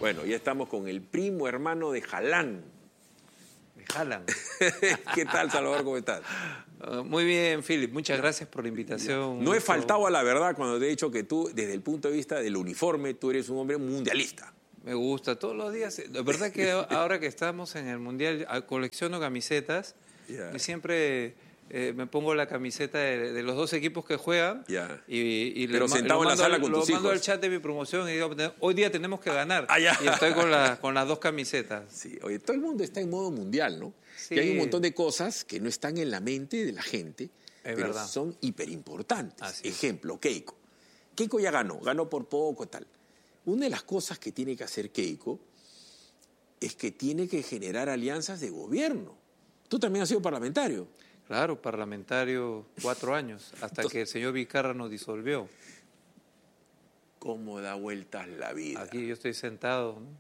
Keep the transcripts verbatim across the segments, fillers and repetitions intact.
Bueno, ya estamos con el primo hermano de Jalán. De Jalán. ¿Qué tal, Salvador? ¿Cómo estás? Uh, muy bien, Philip. Muchas gracias por la invitación. No he faltado a la verdad cuando te he dicho que tú, desde el punto de vista del uniforme, tú eres un hombre mundialista. Me gusta todos los días. La verdad que ahora que estamos en el Mundial, colecciono camisetas. Yeah. Y siempre eh, me pongo la camiseta de, de los dos equipos que juegan. Yeah. Y, y Pero le, sentado lo en la sala con lo tus mando hijos. al chat de mi promoción y digo, hoy día tenemos que ganar. Ah, yeah. Y estoy con, la, con las dos camisetas. Sí, oye, todo el mundo está en modo mundial, ¿no? Sí. Y hay un montón de cosas que no están en la mente de la gente, es pero verdad. son hiperimportantes. Así Ejemplo, Keiko. Keiko ya ganó, ganó por poco, tal. Una de las cosas que tiene que hacer Keiko es que tiene que generar alianzas de gobierno. Tú también has sido parlamentario. Claro, parlamentario cuatro años, hasta que el señor Vizcarra nos disolvió. ¿Cómo da vueltas la vida? Aquí yo estoy sentado, ¿no?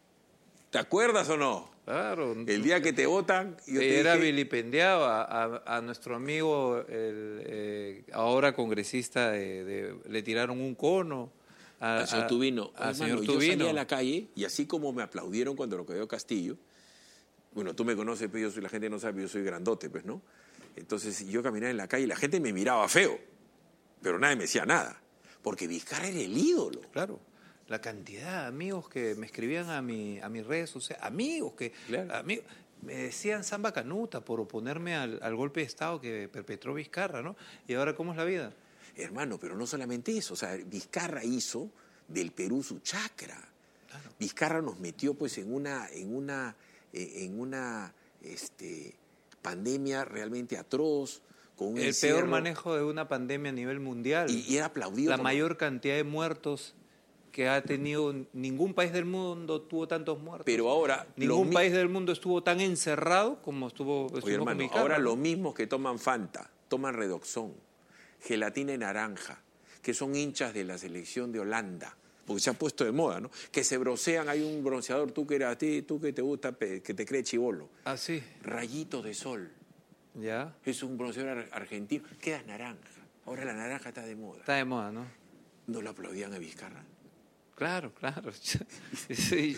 ¿Te acuerdas o no? Claro. El día que te votan... Yo te Era dije... vilipendiado a, a, a nuestro amigo, el eh, ahora congresista, de, de, le tiraron un cono. A, al señor Tubino. Al hermano, señor yo Tubino. salí a la calle y así como me aplaudieron cuando lo quedó Castillo, bueno, tú me conoces, pero yo soy, la gente no sabe, yo soy grandote, pues, ¿no? Entonces yo caminaba en la calle y la gente me miraba feo, pero nadie me decía nada, porque Vizcarra era el ídolo. Claro, la cantidad de amigos que me escribían a, mi, a mis redes sociales, amigos que claro. amigos, me decían samba canuta por oponerme al, al golpe de Estado que perpetró Vizcarra, ¿no? Y ahora, ¿cómo es la vida? Hermano, pero no solamente eso, o sea, Vizcarra hizo del Perú su chacra. Claro. Vizcarra nos metió pues en una, en una, eh, en una este, pandemia realmente atroz. Con un el encierro. Peor manejo de una pandemia a nivel mundial. Y, y era aplaudido. La como... mayor cantidad de muertos que ha tenido, ningún país del mundo tuvo tantos muertos. Pero ahora... Ningún país del mundo estuvo tan encerrado como estuvo, estuvo Oye, hermano, con Vizcarra. ahora los mismos que toman Fanta, toman Redoxón, gelatina de naranja, que son hinchas de la selección de Holanda, porque se ha puesto de moda, ¿no? Que se broncean, hay un bronceador, tú que eres a ti, tú que te gusta, que te cree chibolo. Ah, sí. Rayito de sol. Ya. Es un bronceador argentino, queda naranja. Ahora la naranja está de moda. Está de moda, ¿no? ¿No lo aplaudían a Vizcarra? Claro, claro. Sí.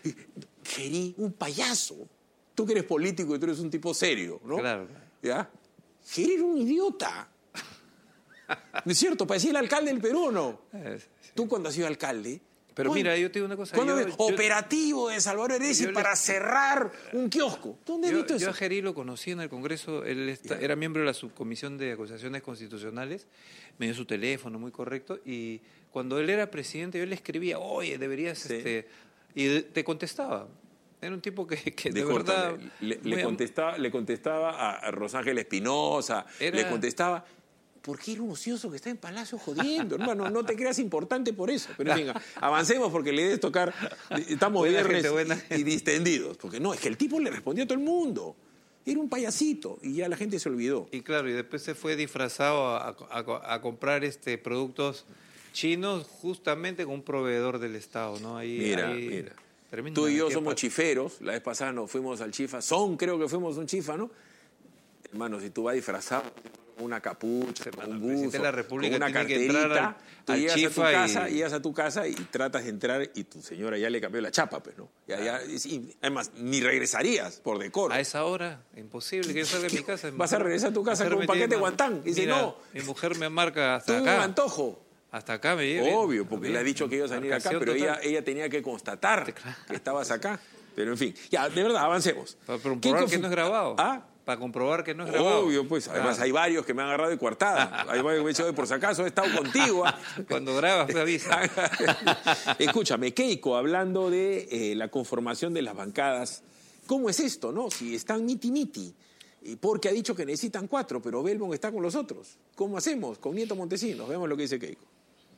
Gerí, un payaso. Tú que eres político y tú eres un tipo serio, ¿no? Claro, claro. ¿Ya? Gerí era un idiota. ¿No es cierto? Parecía el alcalde del Perú, ¿no? Eh, sí. Tú cuando has sido alcalde... Pero ¿cuándo, mira, yo te digo una cosa. Yo, yo, operativo de Salvador Heredia para le, cerrar un kiosco. ¿Dónde has yo, visto eso? Yo a Gerí lo conocí en el Congreso. Él está, yeah. era miembro de la subcomisión de acusaciones constitucionales. Me dio su teléfono, muy correcto. Y cuando él era presidente, yo le escribía, oye, deberías... Sí. este Y te contestaba. Era un tipo que, que de Disculpa, verdad... Le, le, contestaba, le contestaba a, a Rosángel Espinosa, era... le contestaba... Porque era un ocioso que está en Palacio jodiendo, hermano. No te creas importante por eso. Pero venga, avancemos porque le debes tocar... Estamos buena viernes gente, buena y, y distendidos. Porque no, es que el tipo le respondió a todo el mundo. Era un payasito y ya la gente se olvidó. Y claro, y después se fue disfrazado a, a, a comprar este productos chinos justamente con un proveedor del Estado, ¿no? Ahí, mira, ahí, mira. Tremendo, tú y yo somos chiferos. La vez pasada nos fuimos al Chifa. Son, creo que fuimos un Chifa, ¿no? Hermano, si tú vas disfrazado... una capucha, hermano, un buzo, de la República con una carterita, al, tú al llegas a tu casa, y... llegas a tu casa y tratas de entrar y tu señora ya le cambió la chapa, pues, ¿no? Ya, ya, y, además, ni regresarías por decoro. A esa hora, imposible que yo salga de mi casa. Vas a regresar a tu casa con un paquete de guantán. Y dice, no. Mi mujer me marca hasta acá. un antojo. Hasta acá me lleva. Obvio, porque bien, le ha dicho que ibas a venir acá, pero ella, ella tenía que constatar que estabas acá. Pero, en fin, ya, de verdad, avancemos. Para comprobar que no es grabado. ¿Ah? Para comprobar que no es grabado. Obvio, pues. Además, claro. Hay varios que me han agarrado de coartada. Hay varios que me han dicho, por si acaso he estado contigo. Cuando grabas, me avisa. Escúchame, Keiko, hablando de eh, la conformación de las bancadas, ¿cómo es esto, no? Si están miti-miti, porque ha dicho que necesitan cuatro, pero Belmont está con los otros. ¿Cómo hacemos? Con Nieto Montesinos. Vemos lo que dice Keiko.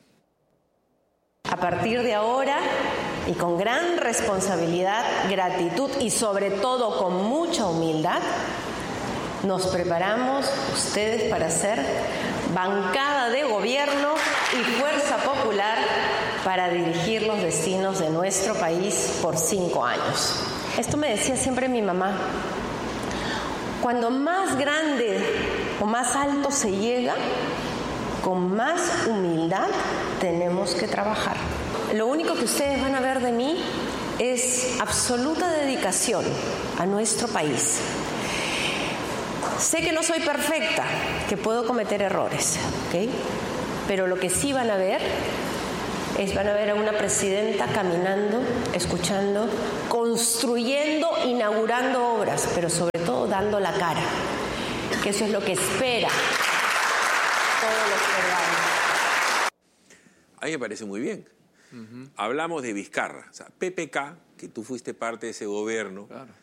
A partir de ahora, y con gran responsabilidad, gratitud y sobre todo con mucha humildad, nos preparamos ustedes para ser bancada de gobierno y fuerza popular para dirigir los destinos de nuestro país por cinco años. Esto me decía siempre mi mamá. Cuando más grande o más alto se llega, con más humildad tenemos que trabajar. Lo único que ustedes van a ver de mí es absoluta dedicación a nuestro país. Sé que no soy perfecta, que puedo cometer errores, ¿ok? Pero lo que sí van a ver es, van a ver a una presidenta caminando, escuchando, construyendo, inaugurando obras, pero sobre todo dando la cara, que eso es lo que espera todos los peruanos. A mí me parece muy bien. Uh-huh. Hablamos de Vizcarra, o sea, P P K, que tú fuiste parte de ese gobierno, claro,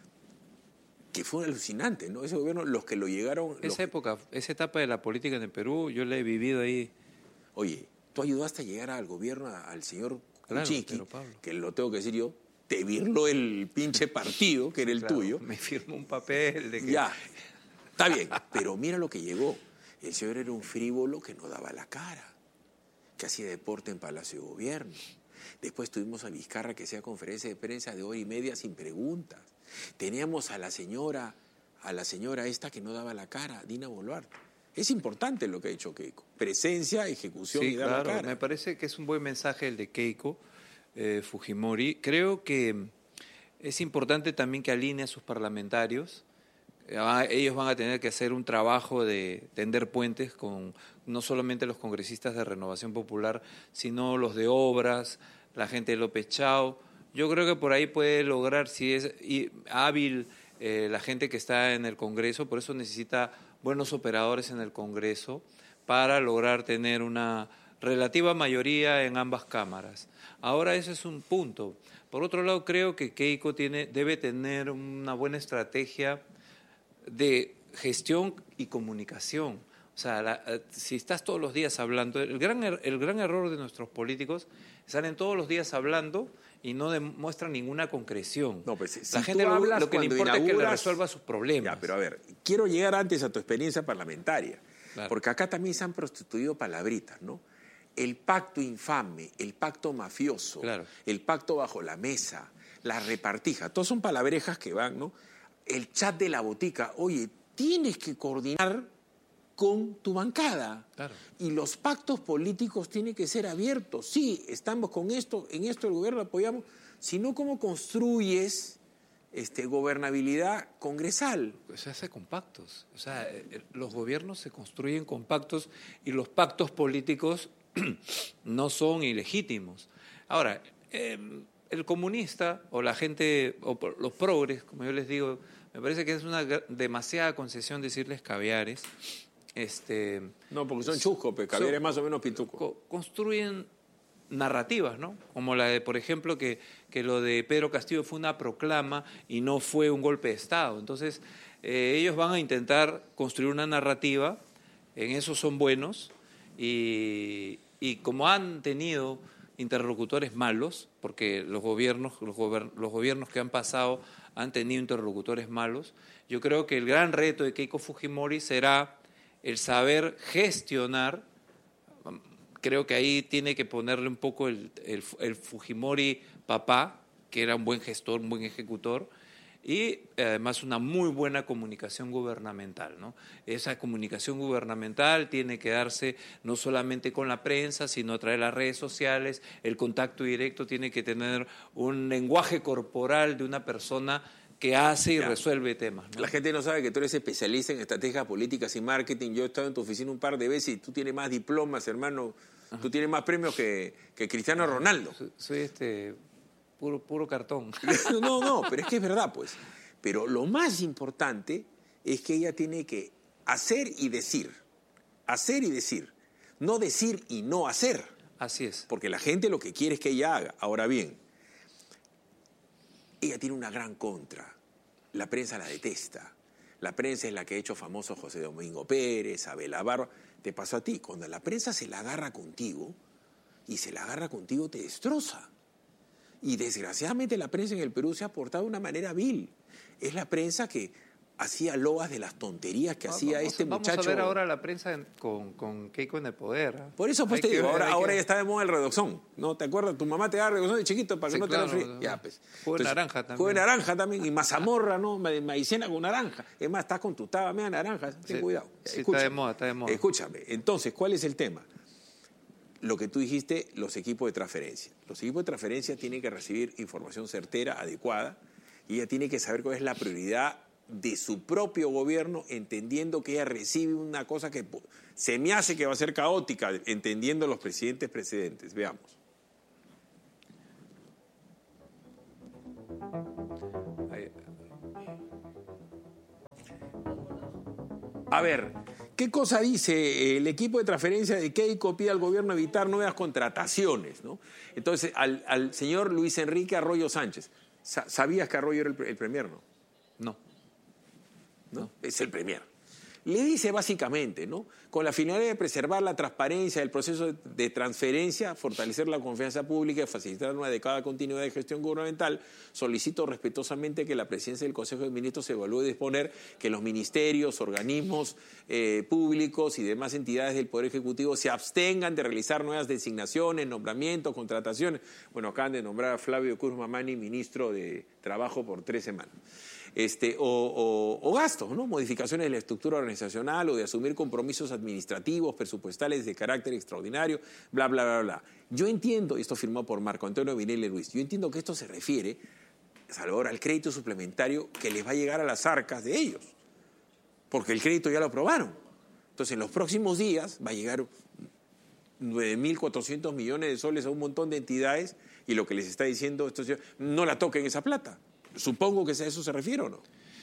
que fue alucinante, ¿no? Ese gobierno, los que lo llegaron... Esa los... época, esa etapa de la política en el Perú, yo la he vivido ahí. Oye, tú ayudaste a llegar al gobierno, al señor Kuczynski, claro, que lo tengo que decir yo, te virló el pinche partido, que era el claro, tuyo. Me firmó un papel de que... Ya, está bien, pero mira lo que llegó. El señor era un frívolo que no daba la cara, que hacía deporte en Palacio de Gobierno. Después tuvimos a Vizcarra que hacía conferencia de prensa de hora y media sin preguntas. Teníamos a la señora, a la señora esta que no daba la cara, Dina Boluarte. Es importante lo que ha hecho Keiko. Presencia, ejecución sí, y dar claro, la cara. Me parece que es un buen mensaje el de Keiko eh, Fujimori. Creo que es importante también que alinee a sus parlamentarios. Ellos van a tener que hacer un trabajo de tender puentes con no solamente los congresistas de Renovación Popular, sino los de Obras, la gente de López Chao. Yo creo que por ahí puede lograr, si es hábil eh, la gente que está en el Congreso, por eso necesita buenos operadores en el Congreso para lograr tener una relativa mayoría en ambas cámaras. Ahora ese es un punto. Por otro lado, creo que Keiko tiene, debe tener una buena estrategia de gestión y comunicación. O sea, la, si estás todos los días hablando, el gran, el gran error de nuestros políticos, salen todos los días hablando y no demuestran ninguna concreción. No, pues, si la gente lo, lo que le importa es que le resuelva sus problemas. Ya, pero a ver, quiero llegar antes a tu experiencia parlamentaria, claro, porque acá también se han prostituido palabritas, ¿no? El pacto infame, el pacto mafioso, claro, el pacto bajo la mesa, la repartija, todos son palabrejas que van, ¿no? El chat de la botica, oye, tienes que coordinar con tu bancada. Claro. Y los pactos políticos tienen que ser abiertos. Sí, estamos con esto, en esto el gobierno apoyamos, sino cómo construyes este, gobernabilidad congresal. Pues se hace con pactos. O sea, los gobiernos se construyen con pactos y los pactos políticos no son ilegítimos. Ahora, eh, el comunista o la gente, o los progres, como yo les digo, me parece que es una demasiada concesión decirles caviares. Este, no, porque son chuscos, pero caviar es más o menos pituco. Co construyen narrativas, ¿no? Como la de, por ejemplo, que, que lo de Pedro Castillo fue una proclama y no fue un golpe de Estado. Entonces, eh, ellos van a intentar construir una narrativa, en eso son buenos, y, y como han tenido interlocutores malos, porque los gobiernos, los, gober los gobiernos que han pasado han tenido interlocutores malos, yo creo que el gran reto de Keiko Fujimori será el saber gestionar. Creo que ahí tiene que ponerle un poco el, el, el Fujimori papá, que era un buen gestor, un buen ejecutor, y además una muy buena comunicación gubernamental, ¿no? Esa comunicación gubernamental tiene que darse no solamente con la prensa, sino a través de las redes sociales. El contacto directo tiene que tener un lenguaje corporal de una persona que hace y ya resuelve temas, ¿no? La gente no sabe que tú eres especialista en estrategias políticas y marketing. Yo he estado en tu oficina un par de veces y tú tienes más diplomas, hermano. Ajá. Tú tienes más premios que, que Cristiano Ronaldo. Soy, soy este puro, puro cartón. No, no, pero es que es verdad, pues. Pero lo más importante es que ella tiene que hacer y decir. Hacer y decir. No decir y no hacer. Así es. Porque la gente lo que quiere es que ella haga. Ahora bien, ella tiene una gran contra. La prensa la detesta. La prensa es la que ha hecho famoso a José Domingo Pérez, a Abela Barba. Te pasó a ti. Cuando la prensa se la agarra contigo, y se la agarra contigo, te destroza. Y desgraciadamente la prensa en el Perú se ha portado de una manera vil. Es la prensa que hacía loas de las tonterías que vamos, hacía este vamos muchacho. Vamos a ver ahora la prensa en, con, con Keiko en el poder. ¿eh? Por eso pues hay te digo, ver, ahora, ahora que... ya está de moda el redoxón, ¿no? ¿Te acuerdas? Tu mamá te da redoxón de chiquito para que sí, no claro, te resfríes. Ya, pues. Jugo de naranja también. Jugo de naranja también, y mazamorra, ¿no? Maicena con naranja. Es más, estás con tu taba media naranja, ten sí, cuidado. Sí, está de moda, está de moda. Escúchame, entonces, ¿cuál es el tema? lo que tú dijiste, los equipos de transferencia. Los equipos de transferencia tienen que recibir información certera, adecuada, y ella tiene que saber cuál es la prioridad de su propio gobierno, entendiendo que ella recibe una cosa que se me hace que va a ser caótica, entendiendo los presidentes precedentes. Veamos. A ver, ¿qué cosa dice el equipo de transferencia de Keiko? Pide al gobierno evitar nuevas contrataciones, ¿no? Entonces, al, al señor Luis Enrique Arroyo Sánchez, ¿sabías que Arroyo era el, el premier, no? No. ¿No? No. Es el premier. Le dice básicamente, ¿no? Con la finalidad de preservar la transparencia del proceso de transferencia, fortalecer la confianza pública y facilitar una adecuada continuidad de gestión gubernamental, solicito respetuosamente que la presidencia del Consejo de Ministros se evalúe y disponer que los ministerios, organismos eh, públicos y demás entidades del Poder Ejecutivo se abstengan de realizar nuevas designaciones, nombramientos, contrataciones. Bueno, acaban de nombrar a Flavio Cruz Mamani ministro de Trabajo por tres semanas. Este, o, o, o gastos, ¿no? Modificaciones de la estructura organizacional o de asumir compromisos administrativos, presupuestales de carácter extraordinario, bla, bla, bla, bla. Yo entiendo, y esto firmado por Marco Antonio Vinele Luis, yo entiendo que esto se refiere, Salvador, al crédito suplementario que les va a llegar a las arcas de ellos, porque el crédito ya lo aprobaron. Entonces, en los próximos días va a llegar nueve mil cuatrocientos millones de soles a un montón de entidades y lo que les está diciendo, esto, no la toquen esa plata. Supongo que a eso se refiere, ¿o no?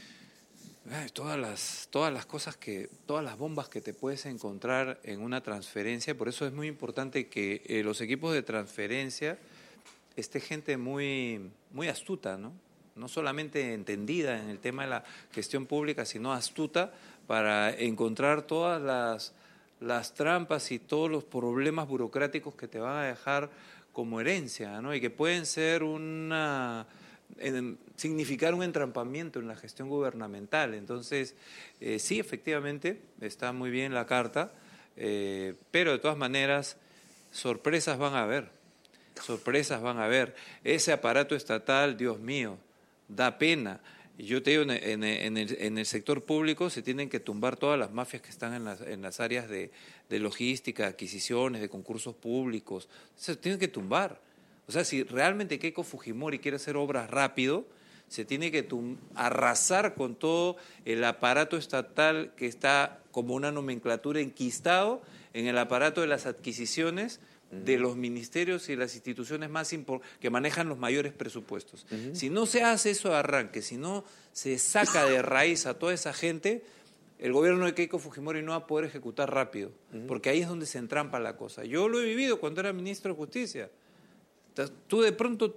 Ay, todas las, todas las cosas que, todas las bombas que te puedes encontrar en una transferencia, por eso es muy importante que eh, los equipos de transferencia esté gente muy, muy astuta, ¿no? No solamente entendida en el tema de la gestión pública, sino astuta para encontrar todas las, las trampas y todos los problemas burocráticos que te van a dejar como herencia, ¿no? Y que pueden ser una... En, significar un entrampamiento en la gestión gubernamental. Entonces, eh, sí, efectivamente, está muy bien la carta, eh, pero de todas maneras, sorpresas van a haber, sorpresas van a haber. Ese aparato estatal, Dios mío, da pena. Yo te digo, en, en, en, el, en el sector público se tienen que tumbar todas las mafias que están en las, en las áreas de, de logística, adquisiciones, de concursos públicos. Se tienen que tumbar. O sea, si realmente Keiko Fujimori quiere hacer obras rápido, se tiene que tum- arrasar con todo el aparato estatal que está como una nomenclatura enquistado en el aparato de las adquisiciones de los ministerios y las instituciones más impor- que manejan los mayores presupuestos. Uh-huh. Si no se hace eso de arranque, si no se saca de raíz a toda esa gente, el gobierno de Keiko Fujimori no va a poder ejecutar rápido, uh-huh. porque ahí es donde se entrampa la cosa. Yo lo he vivido cuando era ministro de Justicia. Tú de pronto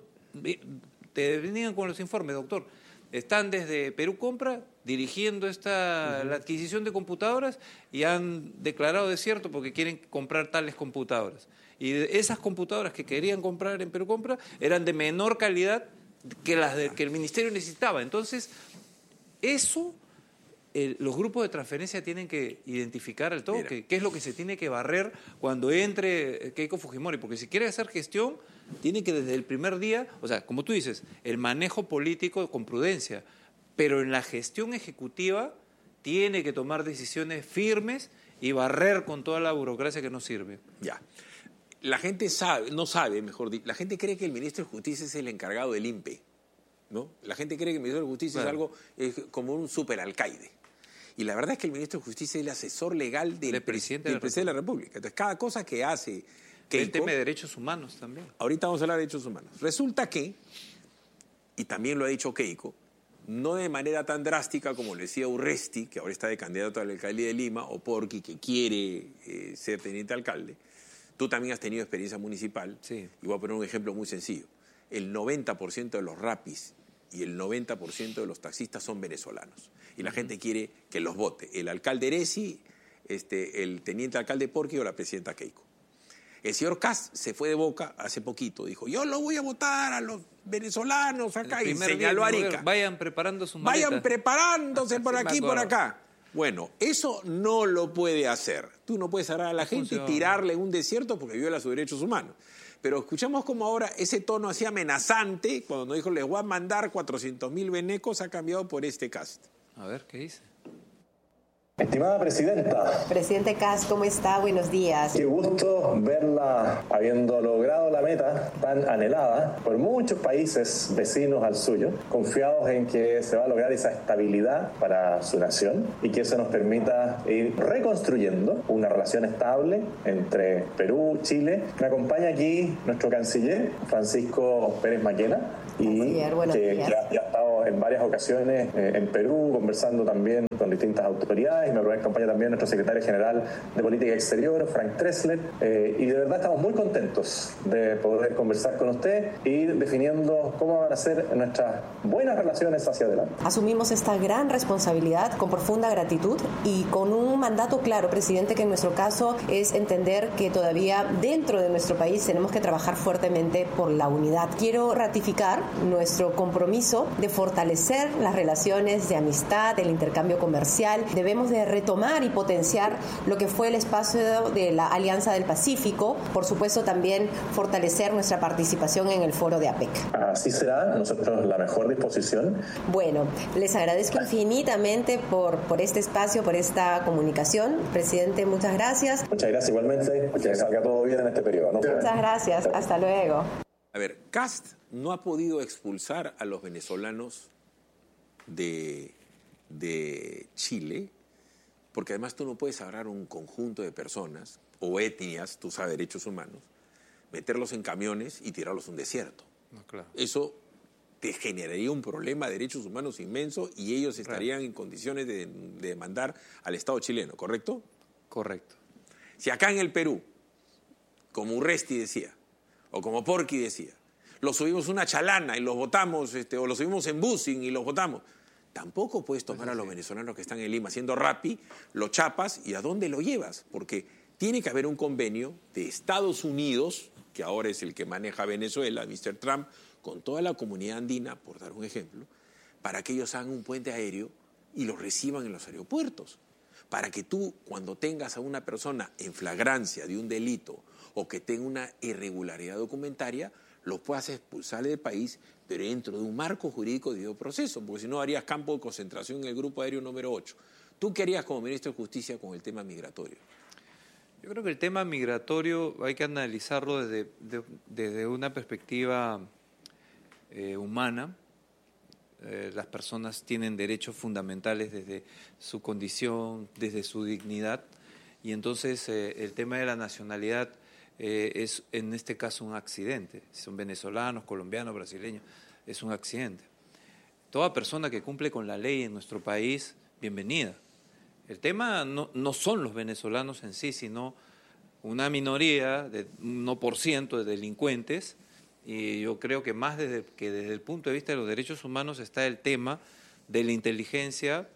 te venían con los informes, doctor. Están desde Perú Compra dirigiendo esta, uh-huh. la adquisición de computadoras y han declarado desierto porque quieren comprar tales computadoras. Y esas computadoras que querían comprar en Perú Compra eran de menor calidad que las de, que el ministerio necesitaba. Entonces, eso el, los grupos de transferencia tienen que identificar al toque, qué es lo que se tiene que barrer cuando entre Keiko Fujimori, porque si quiere hacer gestión, tiene que desde el primer día, o sea, como tú dices, el manejo político con prudencia, pero en la gestión ejecutiva tiene que tomar decisiones firmes y barrer con toda la burocracia que no sirve. Ya. La gente sabe, no sabe, mejor dicho, la gente cree que el ministro de Justicia es el encargado del I N P E, ¿no? La gente cree que el ministro de Justicia claro. es algo eh, como un superalcaide. Y la verdad es que el ministro de Justicia es el asesor legal del, del presidente, del de, la presidente de la República. Entonces, cada cosa que hace Keiko... El tema de derechos humanos también. Ahorita vamos a hablar de derechos humanos. Resulta que, y también lo ha dicho Keiko, no de manera tan drástica como lo decía Urresti, que ahora está de candidato a la alcaldía de Lima, o Porqui, que quiere eh, ser teniente alcalde. Tú también has tenido experiencia municipal. Sí. Y voy a poner un ejemplo muy sencillo. El noventa por ciento de los rapis y el noventa por ciento de los taxistas son venezolanos. Y la uh-huh. gente quiere que los vote el alcalde Eresi, este, el teniente alcalde Porqui o la presidenta Keiko. El señor Kast se fue de Boca hace poquito, dijo, yo lo voy a votar a los venezolanos acá, y señaló a Arica. Vayan preparando su maleta. Vayan preparándose por aquí, por acá. Bueno, eso no lo puede hacer. Tú no puedes agarrar a la gente y tirarle en un desierto porque viola sus derechos humanos. Pero escuchamos como ahora ese tono así amenazante, cuando nos dijo, les voy a mandar cuatrocientos mil venecos, ha cambiado por este Kast. A ver, ¿qué dice? Estimada Presidenta. Presidente Kast, ¿cómo está? Buenos días. Qué gusto verla habiendo logrado la meta tan anhelada por muchos países vecinos al suyo, confiados en que se va a lograr esa estabilidad para su nación y que eso nos permita ir reconstruyendo una relación estable entre Perú, Chile. Me acompaña aquí nuestro canciller, Francisco Pérez Maquena, y que ya, ya ha estado en varias ocasiones eh, en Perú, conversando también con distintas autoridades. Me acompaña también nuestro secretario general de Política Exterior, Frank Tressler, eh, y de verdad estamos muy contentos de poder conversar con usted y ir definiendo cómo van a ser nuestras buenas relaciones hacia adelante. Asumimos esta gran responsabilidad con profunda gratitud y con un mandato claro, presidente, que en nuestro caso es entender que todavía dentro de nuestro país tenemos que trabajar fuertemente por la unidad. Quiero ratificar nuestro compromiso de fortalecer las relaciones de amistad, el intercambio comercial. Debemos de retomar y potenciar lo que fue el espacio de la Alianza del Pacífico. Por supuesto, también fortalecer nuestra participación en el foro de APEC. Así será, nosotros la mejor disposición. Bueno, les agradezco infinitamente por, por este espacio, por esta comunicación. Presidente, muchas gracias. Muchas gracias igualmente, que salga todo bien en este periodo, ¿no? Muchas gracias, hasta luego. A ver, Kast no ha podido expulsar a los venezolanos de, de Chile, porque además tú no puedes agarrar un conjunto de personas o etnias, tú sabes, derechos humanos, meterlos en camiones y tirarlos a un desierto. No, claro. Eso te generaría un problema de derechos humanos inmenso y ellos estarían claro. en condiciones de, de demandar al Estado chileno, ¿correcto? Correcto. Si acá en el Perú, como Urresti decía, o como Porky decía, los subimos una chalana y los votamos, este, o los subimos en busing y los votamos, tampoco puedes tomar pues a los sí. venezolanos que están en Lima haciendo rapi, lo chapas y ¿a dónde lo llevas? Porque tiene que haber un convenio de Estados Unidos, que ahora es el que maneja Venezuela, mister Trump, con toda la comunidad andina, por dar un ejemplo, para que ellos hagan un puente aéreo y los reciban en los aeropuertos. Para que tú, cuando tengas a una persona en flagrancia de un delito o que tenga una irregularidad documentaria, los puedas expulsar del país, pero dentro de un marco jurídico de debido proceso, porque si no harías campo de concentración en el grupo aéreo número ocho. ¿Tú qué harías como ministro de Justicia con el tema migratorio? Yo creo que el tema migratorio hay que analizarlo desde, de, desde una perspectiva eh, humana. Eh, las personas tienen derechos fundamentales desde su condición, desde su dignidad, y entonces eh, el tema de la nacionalidad eh, es en este caso un accidente. Si son venezolanos, colombianos, brasileños, es un accidente. Toda persona que cumple con la ley en nuestro país, bienvenida. El tema no, no son los venezolanos en sí, sino una minoría de un uno por ciento de delincuentes. Y yo creo que más desde, que desde el punto de vista de los derechos humanos está el tema de la inteligencia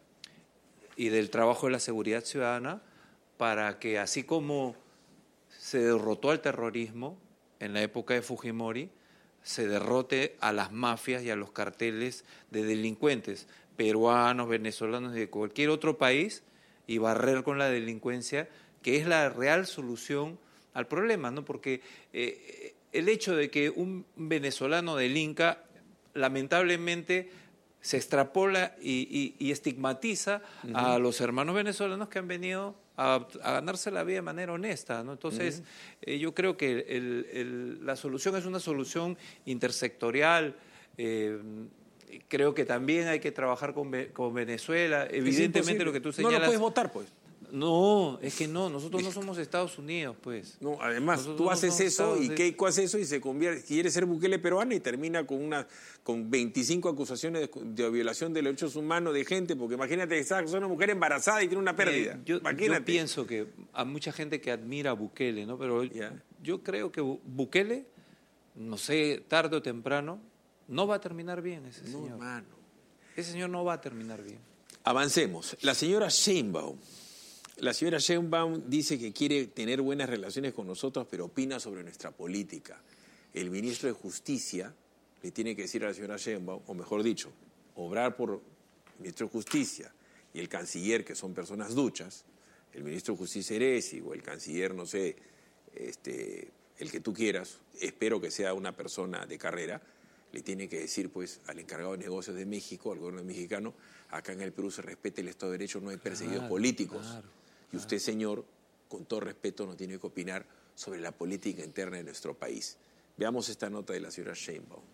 y del trabajo de la seguridad ciudadana para que, así como se derrotó al terrorismo en la época de Fujimori, se derrote a las mafias y a los carteles de delincuentes peruanos, venezolanos y de cualquier otro país, y barrer con la delincuencia, que es la real solución al problema, ¿no? Porque eh, el hecho de que un venezolano delinca, lamentablemente, se extrapola y, y, y estigmatiza uh-huh. a los hermanos venezolanos que han venido a, a ganarse la vida de manera honesta, ¿no? Entonces, uh-huh. eh, yo creo que el, el, la solución es una solución intersectorial. Eh, creo que también hay que trabajar con, con Venezuela. Evidentemente, lo que tú señalas... No lo puedes votar, pues. No, es que no, nosotros no somos Estados Unidos, pues. No, además, nosotros tú no haces eso Estados y Keiko hace eso y se convierte, quiere ser Bukele peruano y termina con una con veinticinco acusaciones de, de violación de los derechos humanos de gente, porque imagínate que es una mujer embarazada y tiene una pérdida. Eh, yo, imagínate. yo pienso que hay mucha gente que admira a Bukele, ¿no? Pero yeah. yo creo que Bukele, no sé, tarde o temprano, no va a terminar bien ese señor. No, mano. Ese señor no va a terminar bien. Avancemos. La señora Sheinbaum. La señora Sheinbaum dice que quiere tener buenas relaciones con nosotros, pero opina sobre nuestra política. El ministro de Justicia le tiene que decir a la señora Sheinbaum, o mejor dicho, obrar por el ministro de Justicia y el canciller, que son personas duchas, el ministro de Justicia Eresi o el canciller, no sé, este, el que tú quieras, espero que sea una persona de carrera, le tiene que decir pues al encargado de negocios de México, al gobierno mexicano, acá en el Perú se respeta el Estado de Derecho, no hay perseguidos claro, políticos. Claro, y usted, señor, con todo respeto, no tiene que opinar sobre la política interna de nuestro país. Veamos esta nota de la señora Sheinbaum.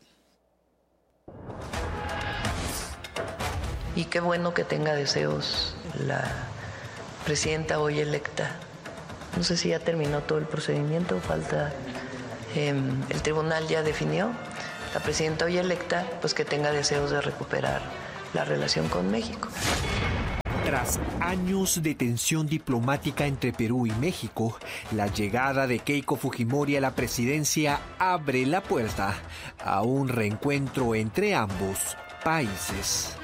Y qué bueno que tenga deseos la presidenta hoy electa. No sé si ya terminó todo el procedimiento, falta, eh, el tribunal ya definió. La presidenta hoy electa, pues que tenga deseos de recuperar la relación con México. Tras años de tensión diplomática entre Perú y México, la llegada de Keiko Fujimori a la presidencia abre la puerta a un reencuentro entre ambos países.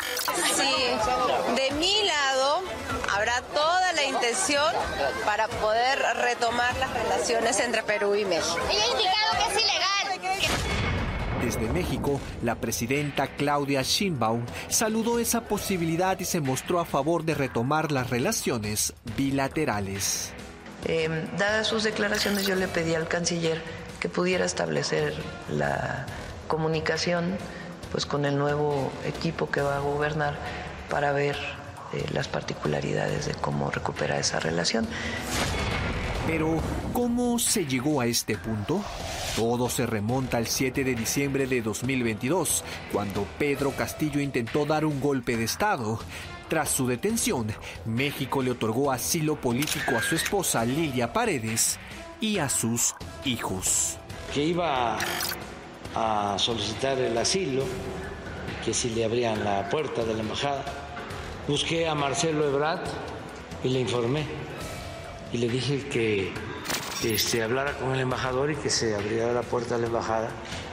Sí, de mi lado habrá toda la intención para poder retomar las relaciones entre Perú y México. Ella ha indicado que es ilegal. Desde México, la presidenta Claudia Sheinbaum saludó esa posibilidad y se mostró a favor de retomar las relaciones bilaterales. Eh, dadas sus declaraciones, yo le pedí al canciller que pudiera establecer la comunicación pues con el nuevo equipo que va a gobernar para ver eh, las particularidades de cómo recuperar esa relación. Pero, ¿cómo se llegó a este punto? Todo se remonta al siete de diciembre de dos mil veintidós, cuando Pedro Castillo intentó dar un golpe de Estado. Tras su detención, México le otorgó asilo político a su esposa Lilia Paredes y a sus hijos. Que iba a solicitar el asilo, que si le abrían la puerta de la embajada. Busqué a Marcelo Ebrard y le informé y le dije que este, hablara con el embajador y que se abriera la puerta de la embajada.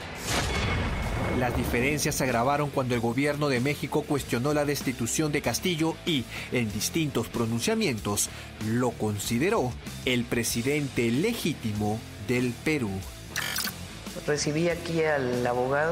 Las diferencias se agravaron cuando el gobierno de México cuestionó la destitución de Castillo y, en distintos pronunciamientos, lo consideró el presidente legítimo del Perú. Recibí aquí al abogado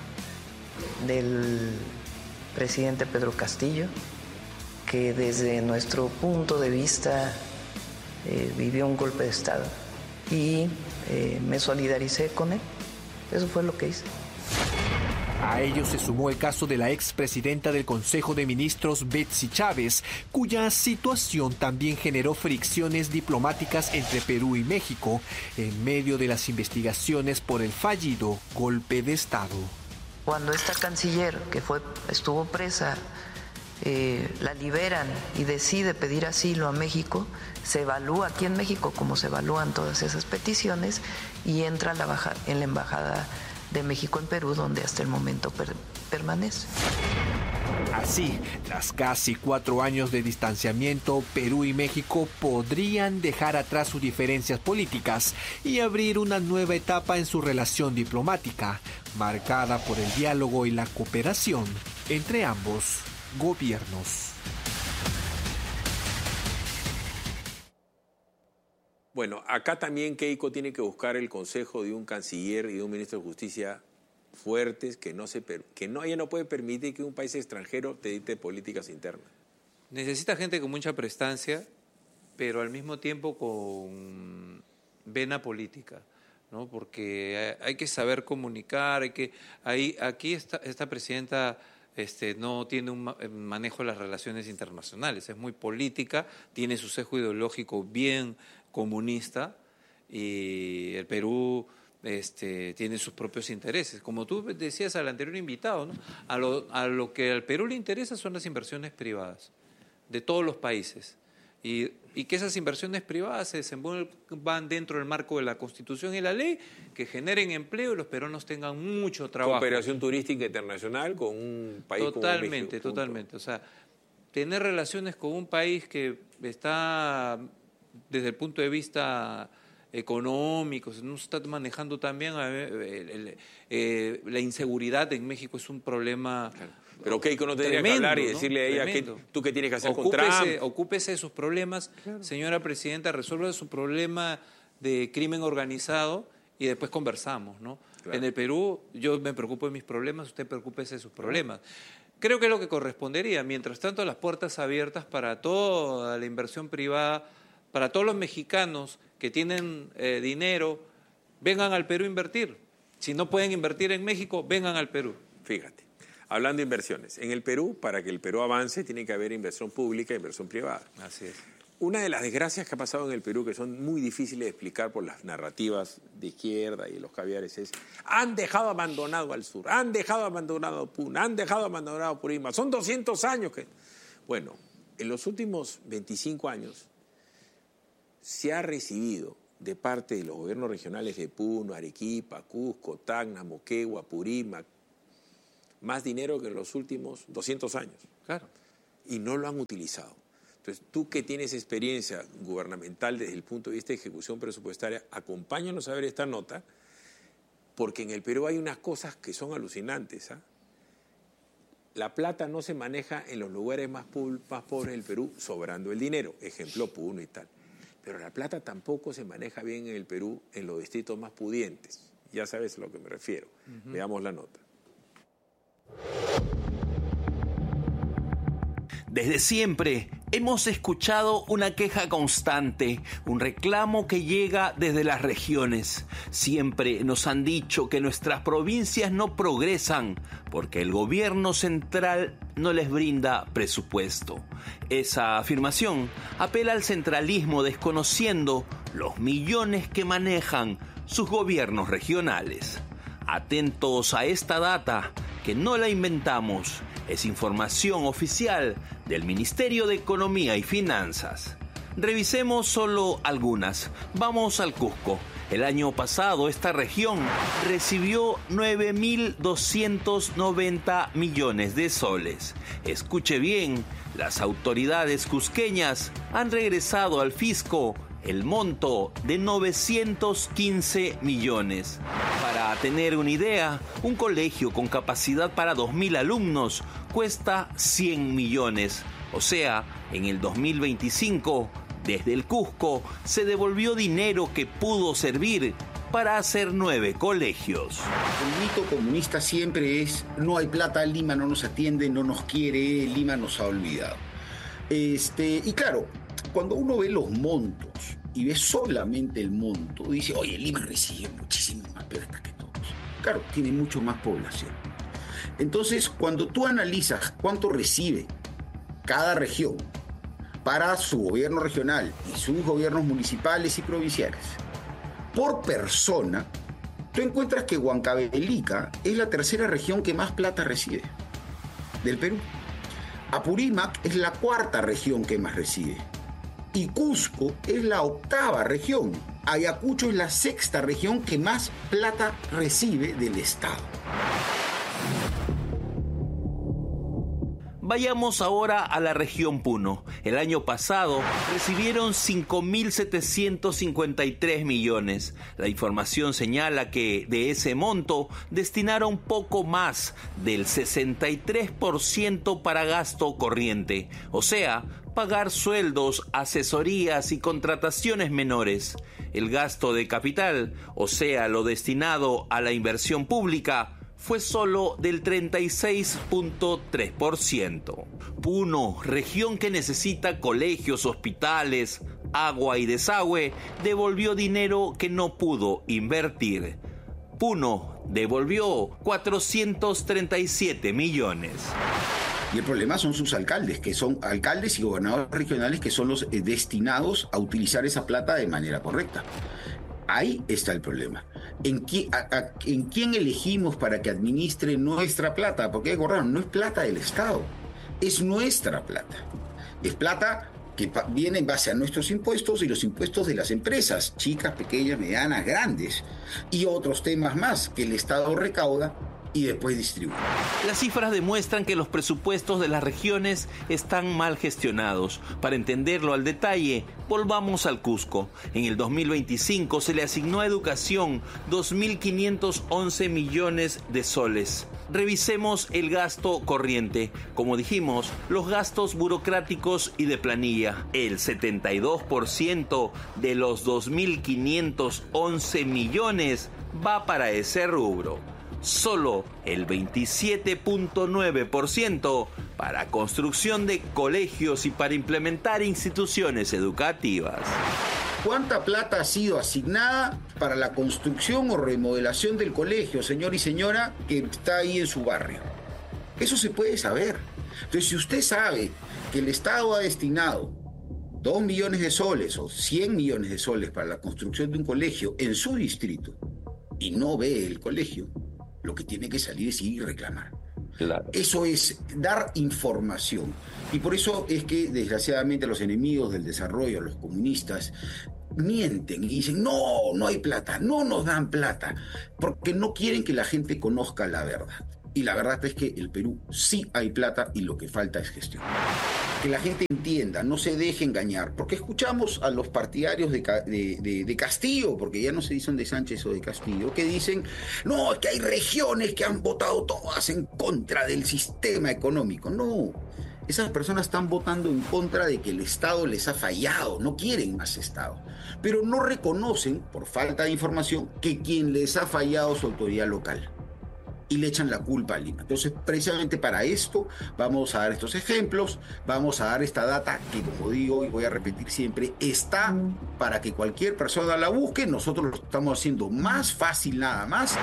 del presidente Pedro Castillo, que desde nuestro punto de vista eh, vivió un golpe de Estado y eh, me solidaricé con él. Eso fue lo que hice. A ello se sumó el caso de la expresidenta del Consejo de Ministros, Betsy Chávez, cuya situación también generó fricciones diplomáticas entre Perú y México en medio de las investigaciones por el fallido golpe de Estado. Cuando esta canciller, que fue, estuvo presa, eh, la liberan y decide pedir asilo a México, se evalúa aquí en México como se evalúan todas esas peticiones y entra a la baja, en la embajada de México en Perú, donde hasta el momento per- permanece. Así, tras casi cuatro años de distanciamiento, Perú y México podrían dejar atrás sus diferencias políticas y abrir una nueva etapa en su relación diplomática, marcada por el diálogo y la cooperación entre ambos gobiernos. Bueno, acá también Keiko tiene que buscar el consejo de un canciller y de un ministro de Justicia fuertes, que no se que no ella no puede permitir que un país extranjero te dicte políticas internas. Necesita gente con mucha prestancia, pero al mismo tiempo con vena política, ¿no? Porque hay que saber comunicar, hay que ahí aquí esta esta presidenta Este, no tiene un manejo de las relaciones internacionales, es muy política, tiene su sesgo ideológico bien comunista y el Perú este, tiene sus propios intereses. Como tú decías al anterior invitado, ¿no? a, lo, a lo que al Perú le interesa son las inversiones privadas de todos los países. Y, y que esas inversiones privadas se desenvuelvan dentro del marco de la Constitución y la ley, que generen empleo y los peruanos tengan mucho trabajo. Cooperación turística internacional con un país totalmente, como México. Totalmente, o sea, tener relaciones con un país que está desde el punto de vista económico, no se está manejando también, eh, el, eh, la inseguridad en México es un problema... Claro. Pero Keiko no tendría tremendo, que hablar y ¿no? decirle a ella que tú qué tienes que hacer con Trump. Ocúpese de sus problemas, claro. Señora presidenta, resuelva su problema de crimen organizado y después conversamos, ¿no? Claro. En el Perú yo me preocupo de mis problemas, usted preocúpese de sus problemas. Creo que es lo que correspondería. Mientras tanto, las puertas abiertas para toda la inversión privada, para todos los mexicanos que tienen eh, dinero, vengan al Perú a invertir. Si no pueden invertir en México, vengan al Perú. Fíjate, hablando de inversiones, en el Perú, para que el Perú avance, tiene que haber inversión pública e inversión privada. Así es. Una de las desgracias que ha pasado en el Perú, que son muy difíciles de explicar por las narrativas de izquierda y los caviares, es han dejado abandonado al sur, han dejado abandonado a Puno, han dejado abandonado a Purímac. Son doscientos años que... Bueno, en los últimos veinticinco años se ha recibido de parte de los gobiernos regionales de Puno, Arequipa, Cusco, Tacna, Moquegua, Purímac, más dinero que en los últimos doscientos años. Claro. Y no lo han utilizado. Entonces, tú que tienes experiencia gubernamental desde el punto de vista de ejecución presupuestaria, acompáñanos a ver esta nota, porque en el Perú hay unas cosas que son alucinantes. ¿eh? La plata no se maneja en los lugares más, más pobres del Perú, sobrando el dinero, ejemplo Puno y tal. Pero la plata tampoco se maneja bien en el Perú en los distritos más pudientes. Ya sabes a lo que me refiero. Uh-huh. Veamos la nota. Desde siempre hemos escuchado una queja constante, un reclamo que llega desde las regiones. Siempre nos han dicho que nuestras provincias no progresan porque el gobierno central no les brinda presupuesto. Esa afirmación apela al centralismo, desconociendo los millones que manejan sus gobiernos regionales. Atentos a esta data, que no la inventamos, es información oficial del Ministerio de Economía y Finanzas. Revisemos solo algunas. Vamos al Cusco. El año pasado esta región recibió nueve mil doscientos noventa millones de soles. Escuche bien, las autoridades cusqueñas han regresado al fisco el monto de novecientos quince millones. Para tener una idea, un colegio con capacidad para dos mil alumnos cuesta cien millones. O sea, en el dos mil veinticinco, desde el Cusco, se devolvió dinero que pudo servir para hacer nueve colegios. El mito comunista siempre es: no hay plata, Lima no nos atiende, no nos quiere, Lima nos ha olvidado. Este, y claro, cuando uno ve los montos y ve solamente el monto, dice, oye, Lima recibe muchísimo más plata que todos. Claro, tiene mucho más población. Entonces, cuando tú analizas cuánto recibe cada región para su gobierno regional y sus gobiernos municipales y provinciales, por persona, tú encuentras que Huancavelica es la tercera región que más plata recibe del Perú. Apurímac es la cuarta región que más recibe. Y Cusco es la octava región. Ayacucho es la sexta región que más plata recibe del Estado. Vayamos ahora a la región Puno. El año pasado recibieron cinco mil setecientos cincuenta y tres millones. La información señala que de ese monto destinaron poco más del sesenta y tres por ciento para gasto corriente, o sea, pagar sueldos, asesorías y contrataciones menores. El gasto de capital, o sea, lo destinado a la inversión pública, fue solo del treinta y seis punto tres por ciento. Puno, región que necesita colegios, hospitales, agua y desagüe, devolvió dinero que no pudo invertir. Puno devolvió cuatrocientos treinta y siete millones. Y el problema son sus alcaldes, que son alcaldes y gobernadores regionales que son los eh, destinados a utilizar esa plata de manera correcta. Ahí está el problema. ¿En, qui, a, a, ¿En quién elegimos para que administre nuestra plata? Porque recordar, no es plata del Estado, es nuestra plata. Es plata que pa- viene en base a nuestros impuestos y los impuestos de las empresas, chicas, pequeñas, medianas, grandes, y otros temas más que el Estado recauda y después distribuye. Las cifras demuestran que los presupuestos de las regiones están mal gestionados. Para entenderlo al detalle, volvamos al Cusco. En el dos mil veinticinco se le asignó a educación dos mil quinientos once millones de soles. Revisemos el gasto corriente. Como dijimos, los gastos burocráticos y de planilla. El setenta y dos por ciento de los dos mil quinientos once millones va para ese rubro. Solo el veintisiete punto nueve por ciento para construcción de colegios y para implementar instituciones educativas. cuánta plata ha sido asignada para la construcción o remodelación del colegio, señor y señora, que está ahí en su barrio. Eso se puede saber. Entonces, si usted sabe que el Estado ha destinado dos millones de soles o cien millones de soles para la construcción de un colegio en su distrito y no ve el colegio, lo que tiene que salir es ir y reclamar. Claro. Eso es dar información. Y por eso es que, desgraciadamente, los enemigos del desarrollo, los comunistas, mienten y dicen, no, no hay plata, no nos dan plata, porque no quieren que la gente conozca la verdad. Y la verdad es que el Perú sí hay plata y lo que falta es gestión. Que la gente entienda, no se deje engañar, porque escuchamos a los partidarios de, de, de, de Castillo, porque ya no se dicen de Sánchez o de Castillo, que dicen, no, es que hay regiones que han votado todas en contra del sistema económico. No, esas personas están votando en contra de que el Estado les ha fallado, no quieren más Estado, pero no reconocen, por falta de información, que quien les ha fallado es su autoridad local. Y le echan la culpa a Lima. Entonces, precisamente para esto, vamos a dar estos ejemplos, vamos a dar esta data que, como digo y voy a repetir siempre, está para que cualquier persona la busque. Nosotros lo estamos haciendo más fácil nada más.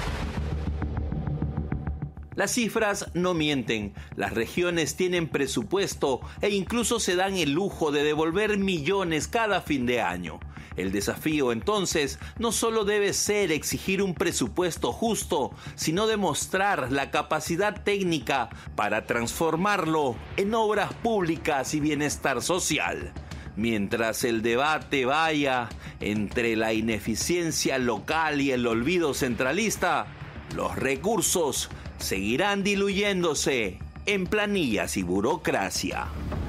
Las cifras no mienten, las regiones tienen presupuesto e incluso se dan el lujo de devolver millones cada fin de año. El desafío, entonces, no solo debe ser exigir un presupuesto justo, sino demostrar la capacidad técnica para transformarlo en obras públicas y bienestar social. Mientras el debate vaya entre la ineficiencia local y el olvido centralista, los recursos seguirán diluyéndose en planillas y burocracia.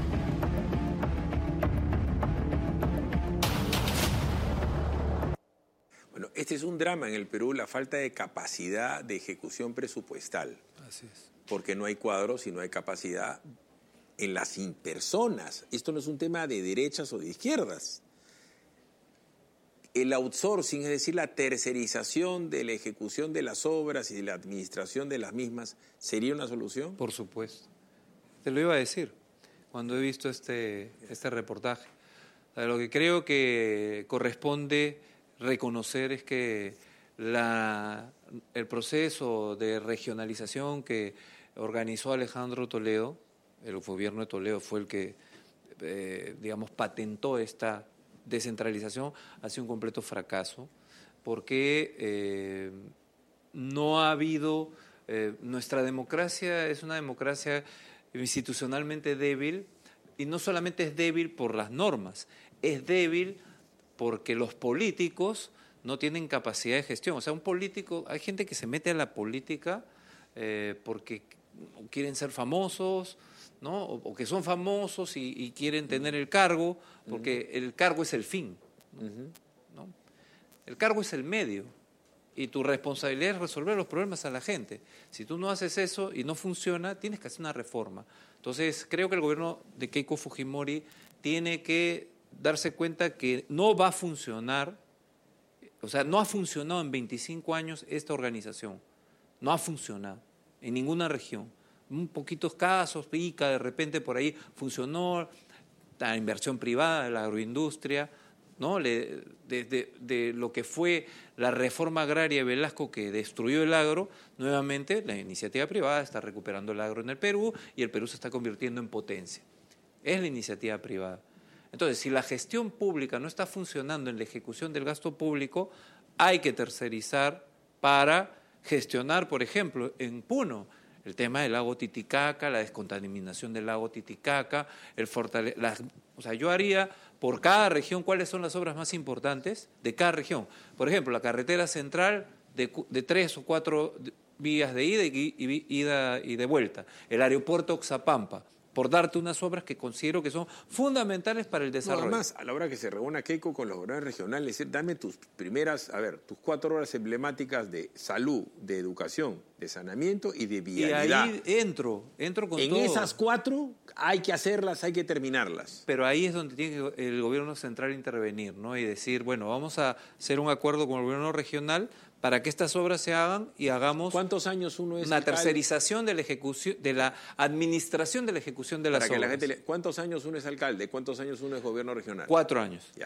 Bueno, este es un drama en el Perú, la falta de capacidad de ejecución presupuestal. Así es. Porque no hay cuadros y no hay capacidad en las personas. Esto no es un tema de derechas o de izquierdas. El outsourcing, es decir, la tercerización de la ejecución de las obras y de la administración de las mismas, ¿sería una solución? Por supuesto. Te lo iba a decir cuando he visto este, este reportaje. Lo que creo que corresponde reconocer es que la, el proceso de regionalización que organizó Alejandro Toledo, el gobierno de Toledo fue el que, eh, digamos, patentó esta descentralización, ha sido un completo fracaso, porque eh, no ha habido, eh, nuestra democracia es una democracia institucionalmente débil, y no solamente es débil por las normas, es débil porque los políticos no tienen capacidad de gestión. O sea, un político, hay gente que se mete a la política eh, porque quieren ser famosos, ¿no? O, o que son famosos y, y quieren tener el cargo, porque uh-huh. el cargo es el fin, uh-huh. ¿no? El cargo es el medio, y tu responsabilidad es resolver los problemas a la gente. Si tú no haces eso y no funciona, tienes que hacer una reforma. Entonces, creo que el gobierno de Keiko Fujimori tiene que darse cuenta que no va a funcionar, o sea, no ha funcionado en veinticinco años esta organización, no ha funcionado en ninguna región. Un poquitos casos, pica, de repente por ahí funcionó la inversión privada de la agroindustria, ¿no? Le, de, de, de lo que fue la reforma agraria de Velasco que destruyó el agro, nuevamente la iniciativa privada está recuperando el agro en el Perú y el Perú se está convirtiendo en potencia. Es la iniciativa privada. Entonces, si la gestión pública no está funcionando en la ejecución del gasto público, hay que tercerizar para gestionar, por ejemplo, en Puno, el tema del lago Titicaca, la descontaminación del lago Titicaca, el fortale- las, o sea, yo haría por cada región cuáles son las obras más importantes de cada región. Por ejemplo, la carretera central de, de tres o cuatro vías de ida y, y, ida y de vuelta, el aeropuerto Oxapampa, por darte unas obras que considero que son fundamentales para el desarrollo. No, además, a la hora que se reúna Keiko con los gobernadores regionales, decir, dame tus primeras, a ver, tus cuatro horas emblemáticas de salud, de educación, de saneamiento y de vialidad. Y ahí entro, entro con en todo. En esas cuatro hay que hacerlas, hay que terminarlas. Pero ahí es donde tiene que el gobierno central intervenir, ¿no? Y decir, bueno, vamos a hacer un acuerdo con el gobierno regional para que estas obras se hagan y hagamos ¿Cuántos años uno es una alcalde? tercerización de la ejecución, de la administración de la ejecución de las para que obras. La gente le... ¿Cuántos años uno es alcalde? ¿Cuántos años uno es gobierno regional? Cuatro años. Ya.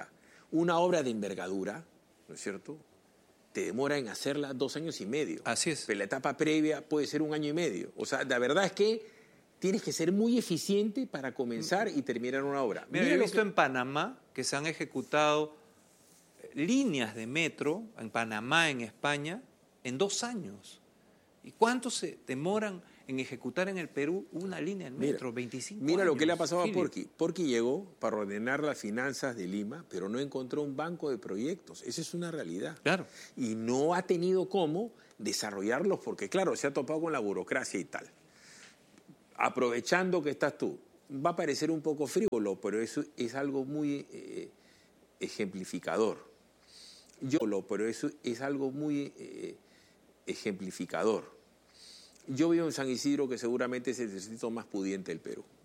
una obra de envergadura, ¿no es cierto?, te demora en hacerla dos años y medio. Así es. Pero la etapa previa puede ser un año y medio. O sea, la verdad es que tienes que ser muy eficiente para comenzar y terminar una obra. Mira, Mira yo he lo visto que... en Panamá que se han ejecutado líneas de metro, en Panamá, en España, en dos años. ¿Y cuánto se demoran en ejecutar en el Perú una línea de metro? Mira, veinticinco mira años. lo que le ha pasado Philip. a Porky. Porky llegó para ordenar las finanzas de Lima, pero no encontró un banco de proyectos. Esa es una realidad. Claro. Y no ha tenido cómo desarrollarlos porque, claro, se ha topado con la burocracia y tal. Aprovechando que estás tú, va a parecer un poco frívolo, pero eso es algo muy eh, ejemplificador. Yo, pero eso es algo muy eh, ejemplificador. Yo vivo en San Isidro, que seguramente es el distrito más pudiente del Perú.